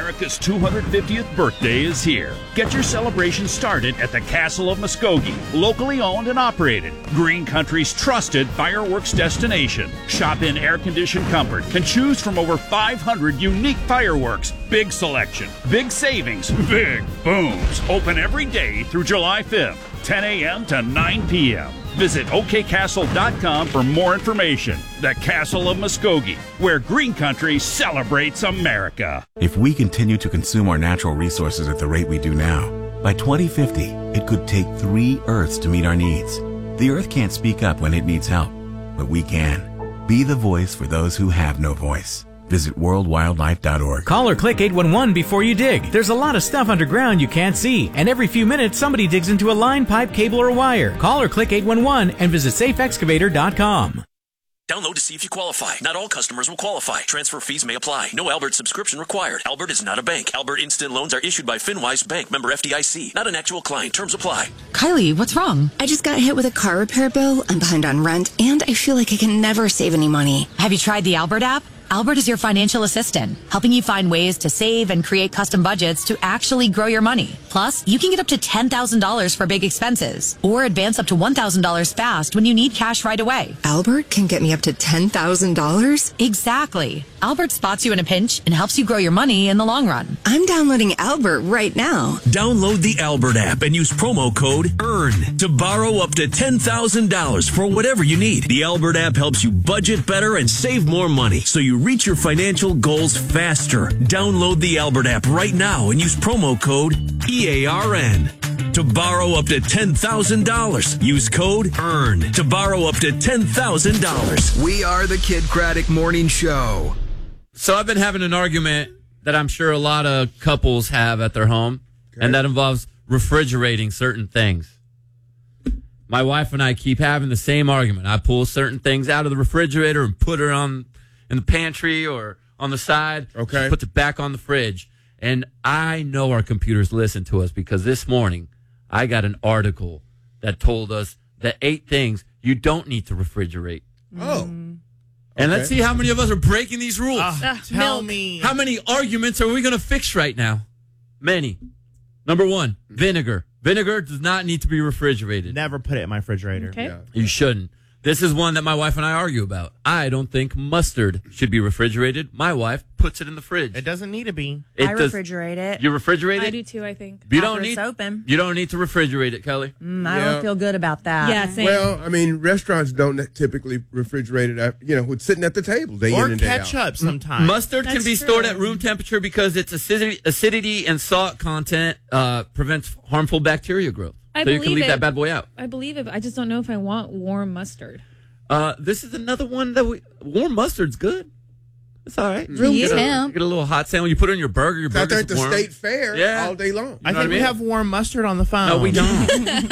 America's 250th birthday is here. Get your celebration started at the Castle of Muskogee, locally owned and operated. Green Country's trusted fireworks destination. Shop in air-conditioned comfort and choose from over 500 unique fireworks. Big selection, big savings, big booms. Open every day through July 5th, 10 a.m. to 9 p.m. Visit okcastle.com for more information. The Castle of Muskogee, where Green Country celebrates America. If we continue to consume our natural resources at the rate we do now, by 2050, it could take 3 Earths to meet our needs. The Earth can't speak up when it needs help, but we can. Be the voice for those who have no voice. Visit worldwildlife.org. Call or click 811 before you dig. There's a lot of stuff underground you can't see, and every few minutes somebody digs into a line, pipe, cable, or wire. Call or click 811 and visit safeexcavator.com. Download to see if you qualify. Not all customers will qualify. Transfer fees may apply. No Albert subscription required. Albert is not a bank. Albert Instant Loans are issued by FinWise Bank, member FDIC. Not an actual client. Terms apply. Kylie, what's wrong? I just got hit with a car repair bill. I'm behind on rent, and I feel like I can never save any money. Have you tried the Albert app? Albert is your financial assistant, helping you find ways to save and create custom budgets to actually grow your money. Plus, you can get up to $10,000 for big expenses or advance up to $1,000 fast when you need cash right away. Albert can get me up to $10,000? Exactly. Albert spots you in a pinch and helps you grow your money in the long run. I'm downloading Albert right now. Download the Albert app and use promo code EARN to borrow up to $10,000 for whatever you need. The Albert app helps you budget better and save more money so you reach your financial goals faster. Download the Albert app right now and use promo code EARN to borrow up to $10,000. Use code EARN to borrow up to $10,000. We are the Kid Craddock Morning Show. So I've been having an argument that I'm sure a lot of couples have at their home, and that involves refrigerating certain things. My wife and I keep having the same argument. I pull certain things out of the refrigerator and put her in the pantry or on the side. Okay. She puts it back on the fridge. And I know our computers listen to us because this morning I got an article that told us that 8 things you don't need to refrigerate. Oh. And let's see how many of us are breaking these rules. Tell me. How many arguments are we going to fix right now? Many. Number 1, vinegar. Vinegar does not need to be refrigerated. Never put it in my refrigerator. Okay. Yeah. You shouldn't. This is one that my wife and I argue about. I don't think mustard should be refrigerated. My wife puts it in the fridge. It doesn't need to be. I refrigerate it. You refrigerate it? I do too, I think. You After it's open. You don't need to refrigerate it, Kelly. I don't feel good about that. Yeah, same. Well, I mean, restaurants don't typically refrigerate it, with sitting at the table day Or in and day out. ketchup sometimes. Mustard can be stored at room temperature because its acidity and salt content prevents harmful bacteria growth. So you can leave that bad boy out. I believe it. I just don't know if I want warm mustard. This is another one that warm mustard's good. It's all right. Room You temp. get a little hot sandwich. You put it on your burger. Your It's out there burger's at the warm. state fair all day long. I think we have warm mustard on the phone. No, we don't.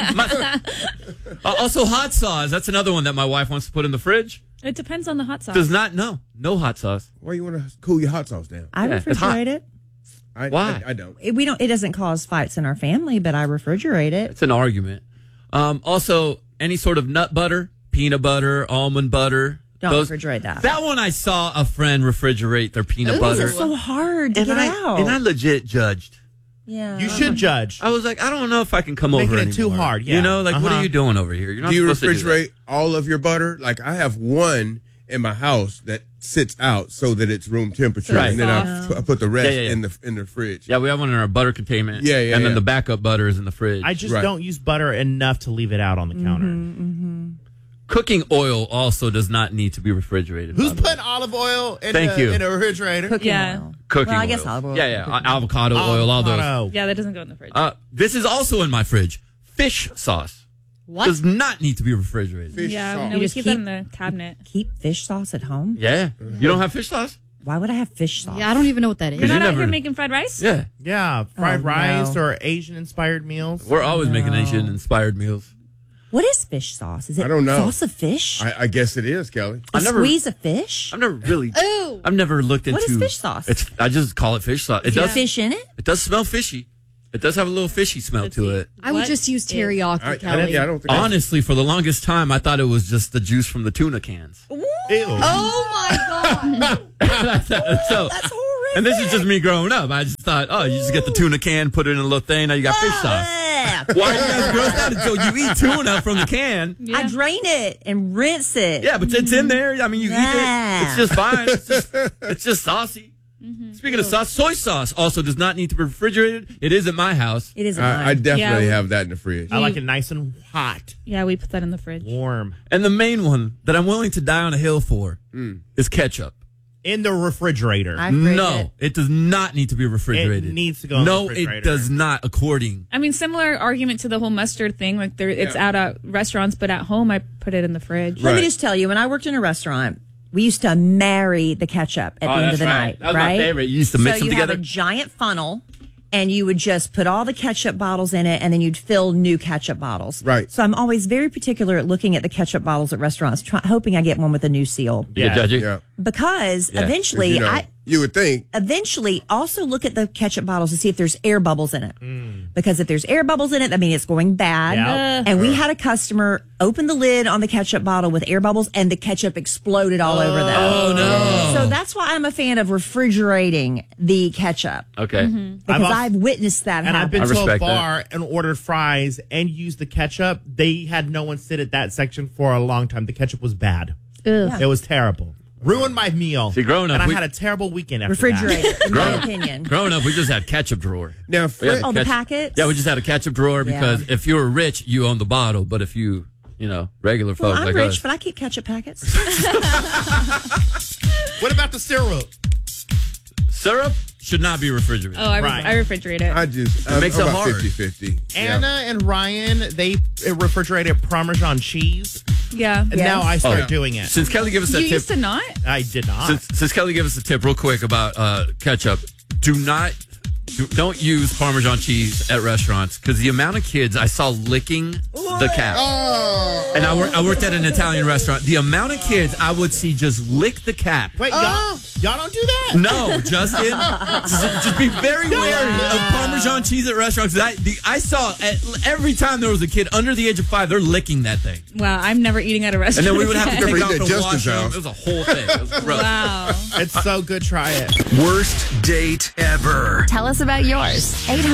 Also, hot sauce. That's another one that my wife wants to put in the fridge. It depends on the hot sauce. Does not. No hot sauce. Why you want to cool your hot sauce down? I refrigerate it. Why? I don't. It doesn't cause fights in our family, but I refrigerate it. It's an argument. Also, any sort of nut butter, peanut butter, almond butter. Don't refrigerate that. That one I saw a friend refrigerate their peanut butter. It's so hard to get out. And I legit judged. Yeah. You should judge. I was like, I don't know if I can come over Making anymore. it too hard, yeah. What are you doing over here? You're not Do you supposed to do refrigerate all of your butter? Like, I have one in my house that sits out so that it's room temperature, Right. and then I put the rest Yeah. in the fridge. Yeah, we have one in our butter containment. Yeah, and then the backup butter is in the fridge. I just don't use butter enough to leave it out on the counter. Cooking oil also does not need to be refrigerated. Who's putting olive oil in the refrigerator? Cooking oil. Cooking Well, I oil. guess olive oil. Yeah. Avocado oil, all those. Yeah, that doesn't go in the fridge. This is also in my fridge. Fish sauce. What? Does not need to be refrigerated. No, You we just keep that in the cabinet. Keep fish sauce at home? Yeah. You don't have fish sauce? Why would I have fish sauce? Yeah, I don't even know what that is. You're you not out never- here making fried rice? Yeah. Yeah, fried Oh, rice no. or Asian-inspired meals. We're always making Asian-inspired meals. What is fish sauce? Is it I don't know. sauce of fish? I guess it is, Kelly. Squeeze of fish? I've never really. Ooh. I've never looked into. What is fish sauce? I just call it fish sauce. It Is there does. fish in it? It does smell fishy. It does have a little fishy smell to it. I would just use teriyaki, Kelly. I don't think Honestly, for the longest time, I thought it was just the juice from the tuna cans. Ew. Oh my god! So That's horrific. And this is just me growing up. I just thought, oh, you just get the tuna can, put it in a little thing, now you got fish sauce. Why are you guys grossed out until you eat tuna from the can? I drain it and rinse it. Yeah, but it's in there. I mean, you eat it. It's just fine. It's just saucy. Speaking of sauce, soy sauce also does not need to be refrigerated. It is at my house. It is at mine. I definitely have that in the fridge. I like it nice and hot. Yeah, we put that in the fridge. Warm. And the main one that I'm willing to die on a hill for is ketchup. In the refrigerator. No, it does not need to be refrigerated. It needs to go in the refrigerator. No, it does not, according. I mean, similar argument to the whole mustard thing. Like, it's out at restaurants, but at home, I put it in the fridge. Let me just tell you, when I worked in a restaurant, we used to marry the ketchup at the end of the night. That was my favorite. You used to mix them together. So you have a giant funnel, and you would just put all the ketchup bottles in it, and then you'd fill new ketchup bottles. Right. So I'm always very particular at looking at the ketchup bottles at restaurants, hoping I get one with a new seal. Yeah, judge it. Yeah. Because eventually, you would think. Eventually, also look at the ketchup bottles to see if there's air bubbles in it. Because if there's air bubbles in it, that means it's going bad. Yep. And we had a customer open the lid on the ketchup bottle with air bubbles, and the ketchup exploded all over them. Oh, no. So that's why I'm a fan of refrigerating the ketchup. Okay. Because I've witnessed that And happen. I've been to a respect bar and ordered fries and used the ketchup. They had no one sit at that section for a long time. The ketchup was bad. Ugh. It was terrible. Ruined my meal. See, growing up, and I we- had a terrible weekend after Refrigerated, that. in my opinion. Growing up, we just had ketchup drawer. Now, We had Oh, the packets? Yeah, we just had a ketchup drawer because if you were rich, you owned the bottle. But if you regular Well, folks I'm like rich, us. but I keep ketchup packets. What about the syrup? Syrup should not be refrigerated. Oh, I Right. refrigerate it. It makes it hard. 50-50. Anna and Ryan, they refrigerated Parmesan cheese. Yeah. And now I start doing it. Since Kelly gave us that You tip, used to not? I did not. since Kelly gave us a tip real quick about ketchup, don't use Parmesan cheese at restaurants because the amount of kids I saw licking the cap. And I worked at an Italian restaurant. The amount of kids I would see just lick the cap. Wait, y'all don't do that? No, Justin. just be very wary of Parmesan cheese at restaurants. I saw every time there was a kid under the age of 5, they're licking that thing. Wow, I'm never eating at a restaurant. And then we would have to again. take it out eat at the Justin's washroom. house. It was a whole thing. It was gross. Wow. It's so good. Try it. Worst date ever. Tell us about yours.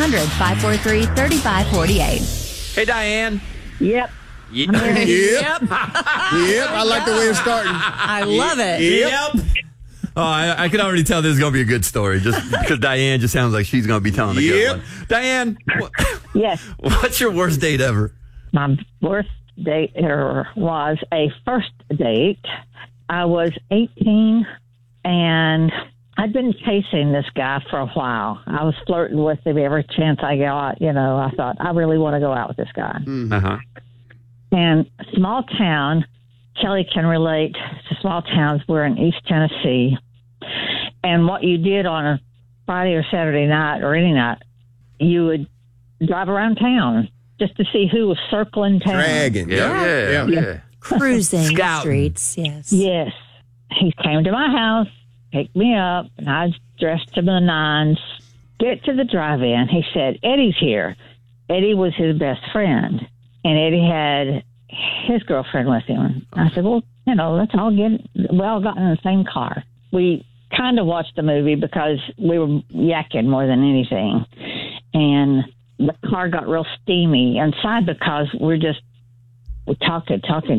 800-543-3548. Hey, Diane. Yep. Yep. Yep. I like the way it's starting. I love it. Yep. Oh, I can already tell this is going to be a good story just because Diane just sounds like she's going to be telling a good one. Diane, Yes. what's your worst date ever? My worst date ever was a first date. I was 18 and I'd been chasing this guy for a while. I was flirting with him every chance I got. I thought, I really want to go out with this guy. Uh-huh. And small town, Kelly can relate to small towns. We're in East Tennessee. And what you did on a Friday or Saturday night or any night, you would drive around town just to see who was circling town. Dragging. Yeah. Cruising the Scouting. streets, yes. Yes. He came to my house, picked me up, and I was dressed to the nines. Get to the drive-in. He said, Eddie's here. Eddie was his best friend, and Eddie had his girlfriend with him. I said, well, let's all we all got in the same car. We kind of watched the movie because we were yakking more than anything. And the car got real steamy inside because we're talking.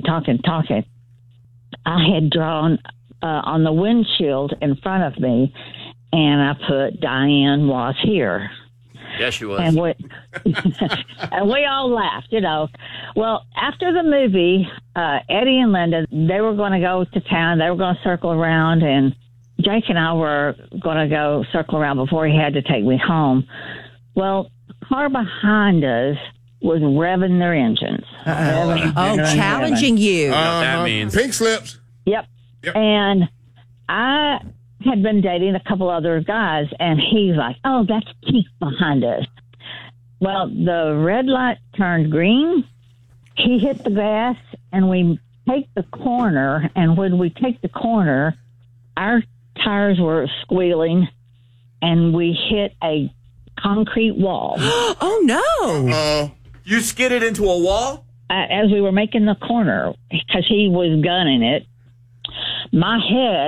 I had drawn on the windshield in front of me, and I put Diane was here. Yes, she was. And we all laughed, Well, after the movie, Eddie and Linda, they were going to go to town. They were going to circle around, and Jake and I were going to go circle around before he had to take me home. Well, the car behind us was revving their engines. Challenging you. That means pink slips. Yep. And I had been dating a couple other guys, and he's like, oh, that's Keith behind us. Well, the red light turned green. He hit the gas, and we take the corner, and when we take the corner, our tires were squealing, and we hit a concrete wall. Oh, no. You skidded into a wall? As we were making the corner, because he was gunning it, my head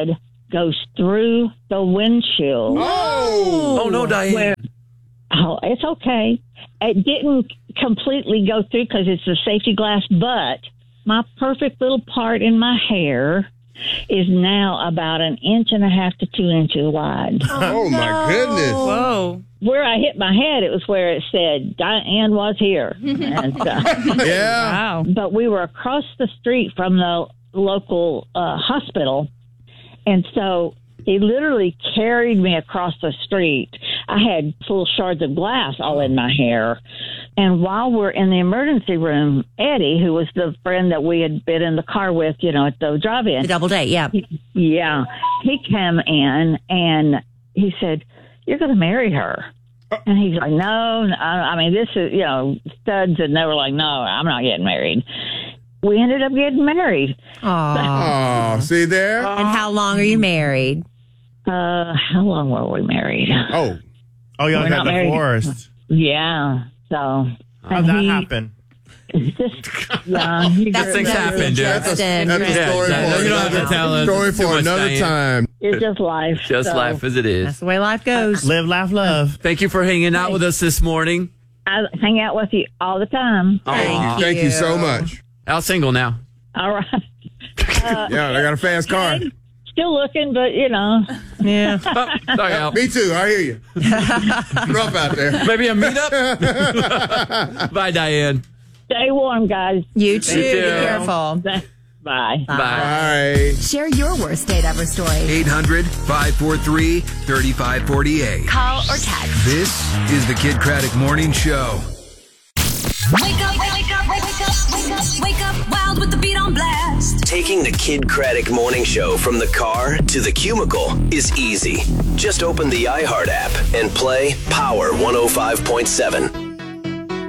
goes through the windshield. Oh no, Diane. It's okay. It didn't completely go through because it's a safety glass, but my perfect little part in my hair is now about 1.5 to 2 inches wide. Oh my goodness. Whoa. Where I hit my head, it was where it said Diane was here. And, Yeah. Wow. but we were across the street from the local hospital. And so he literally carried me across the street. I had full shards of glass all in my hair. And while we're in the emergency room, Eddie, who was the friend that we had been in the car with, at the drive-in. The double date, yeah. Yeah. He came in and he said, "You're going to marry her." And he's like, "No, I mean, this is, studs." And they were like, "No, I'm not getting married." We ended up getting married. Oh, see there? And how long are you married? How long were we married? Oh, y'all We're got not married. divorced. Yeah. So. How'd that happen? It's just young. That's Things happen, dude. that's a story for you don't have to tell us. story Too for much, another Diane. time. It's just life. Just so life as it is. That's the way life goes. Live, laugh, love. Thank you for hanging out with us this morning. I hang out with you all the time. Thank you so much. Al's single now. All right. Yeah, I got a fast car. Still looking, but Yeah. Sorry, Al. Me too. I hear you. Rough out there. Maybe a meetup? Bye, Diane. Stay warm, guys. You too. too. Be careful. Bye. Bye. Share your worst date ever story. 800-543-3548. Call or text. This is the Kid Craddock Morning Show. Wake up, wake up, wake up, wake up, wake up, wild with the beat on blast. Taking the Kid Craddock Morning Show from the car to the cubicle is easy. Just open the iHeart app and play Power 105.7.